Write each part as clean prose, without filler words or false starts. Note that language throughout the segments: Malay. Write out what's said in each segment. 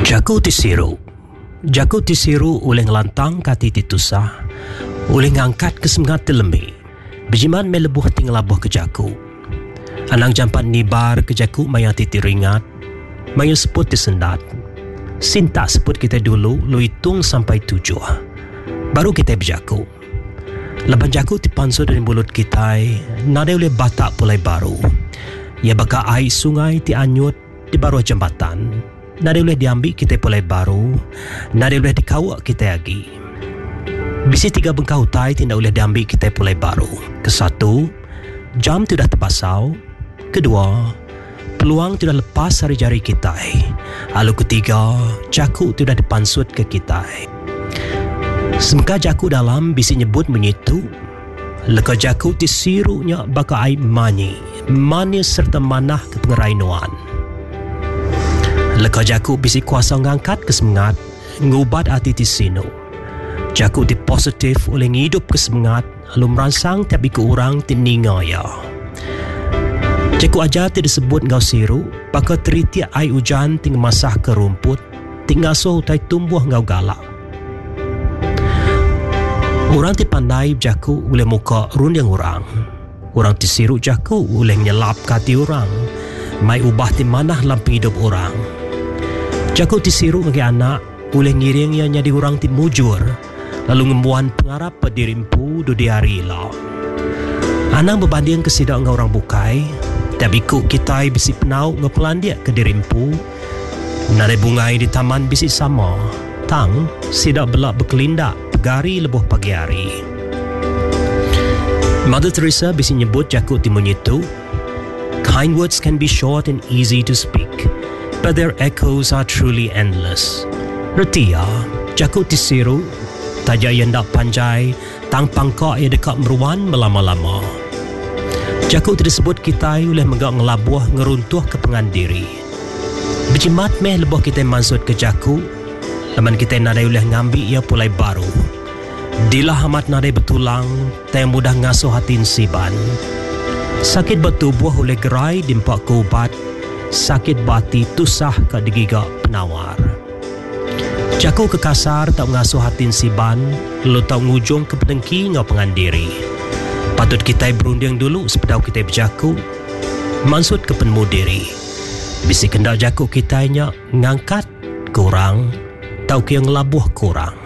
Jaku tisiru uleng lantang kati titusah, uleng angkat kesemangat telemi, bejiman melebuh tinglabuh ke jaku. Anang jampan nibar ke jaku maya titiringat, maya seput disendat. Sinta seput kita dulu, lu hitung sampai 7. Baru kita berjaku. Lepas jaku dipansur dari mulut kita, nada oleh batak pulai baru. Ia bakal air sungai dianyut di baru jambatan. Nada boleh diambil kita pulai baru, nada boleh dikawak kita lagi. Bisi 3 bengkau tai tidak boleh diambil kita pulai baru. Ke-1, jam tidak terpasau. Kedua, peluang tidak lepas dari jari kita. Lalu ketiga, jaku tidak dipansut ke kita. Semeka jaku dalam bisi nyebut menyitu. Leka jaku tisirunya bakal air mani serta manah ke pengerainuan. Leka jaku bisi kuasa ngangkat kesemangat, ngubat hati tisino. Jaku di positif oleh hidup kesemangat, lalu merangsang tapi ke orang tininga ya. Jaku aja tidak disebut ngau siru, bakal teritiak air hujan ting masah ke rumput, ting ngasuh utai tumbuh ngau galak. Orang dipandai jaku oleh muka runding orang. Orang disiru jaku oleh nyelap kati orang, mai ubah di manah lampi hidup orang. Jaku disiru bagi anak, oleh ngiringnya jadi orang timujur, lalu ngembuan pengarap pedirimpu do diari lah. Anak berbanding kesidak dengan orang bukai, tapi kuk kita bisi penau ngepelan dia ke dirimpu, nada bungai di taman bisi sama, tang sidak belak berkelindak, pegari lebuh pagi hari. Mother Teresa bisi nyebut jaku timunyitu, kind words can be short and easy to speak, but their echoes are truly endless. Reti ya, jaku tisiru, tajak yang dak panjai, tang pangkak yang dekat meruan melama-lama. Jaku tersebut kita oleh menggak ngelabuh ngeruntuh ke pengandiri. Berjimat meh lebuh kita mansut ke jaku, laman kita nadai oleh ngambil ia pulai baru. Dilah amat nadai betulang, tak mudah ngasuh hati siban. Sakit bertubuh oleh gerai dimpak ke ubat, sakit bati tusah ke digigak penawar. Jaku ke kasar tak mengasuh hati siban, lalu tak ngujung ke pedengki ngau pengandiri. Patut kita berunding dulu sepedau kita berjaku, maksud ke penemu diri. Bisi kendak jaku kita ngangkat kurang, tau ke yang labuh kurang.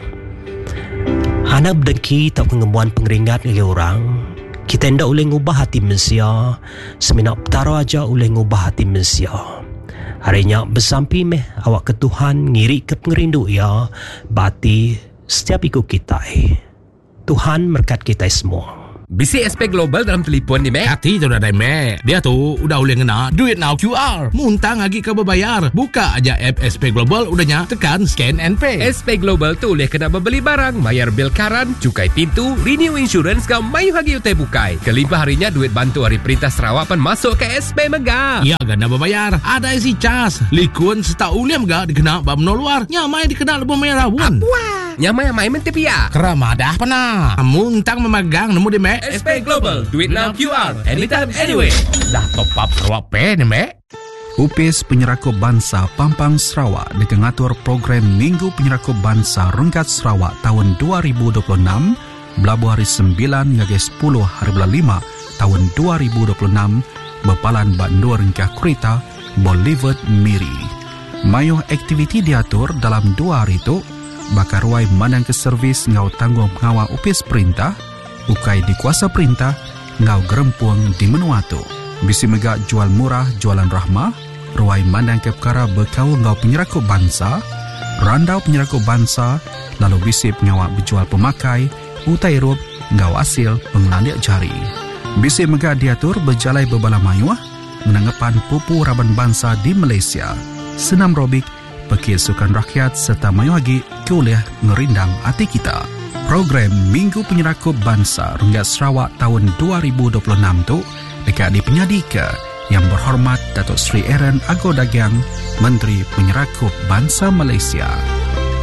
Anak berdengki tak pengembuan pengeringat ke orang, kita hendak boleh ngubah hati manusia, seminak petara aja boleh ngubah hati manusia. Harinya bersampi meh awak ke Tuhan ngiri ke pengerindu ya, bati setiap ikut kita. Tuhan berkat kita semua. Bisi SP Global dalam telefon ni, Mek. Hati tu dah Mek. Dia tu udah boleh ngena Duit Now QR. Muntang lagi ke berbayar. Buka aja app SP Global, udahnya tekan scan and pay. SP Global tu boleh kena membeli barang, bayar bil karan, cukai pintu, renew insurance kau mayu hagi utai bukai. Kelimpah harinya duit bantu hari Perintah Sarawak pan masuk ke SP Mega. Ya gana berbayar. Ada isi cas. Likun seta uliam ga dikena bab no luar. Nyamai dikena lebih merah pun. Wah, nyamai mentip ya. Keramadah pernah. Muntang memegang nemu di Mek. SP Global, Duit Now QR, anytime, anyway. Dah top up Sarawak Pay ni, Mek. UPIS Penyerakup Bangsa Pampang Sarawak dengan ngatur program Minggu Penyerakup Bangsa Renggat Sarawak tahun 2026 belabuh hari 9 hingga 10 hari bulan 5 tahun 2026 berpalan Bandur hingga Kurita Bolivar Miri. Mayu aktiviti diatur dalam 2 hari itu bakar ruai manang ke servis ngau tanggung pengawal UPIS Perintah ukai di kuasa perintah ngau gerempuang di menua tu. Bisi megak jual murah jualan rahmah, ruai mandang ke perkara berkau ngau penyerakup bangsa, randau penyerakup bangsa, lalu bisi pengawak berjual pemakai, utai rup ngau hasil pengelandiak jari. Bisi megak diatur berjalai berbala mayuah, menanggapan pupu raban bangsa di Malaysia, senam robik, pekir sukan rakyat serta mayu lagi kuliah ngerindang hati kita. Program Minggu Penyerakup Bangsa Renggat Sarawak tahun 2026 tu dekat di penyadika Yang Berhormat Datuk Seri Aaron Agodagyang, Menteri Penyerakup Bangsa Malaysia.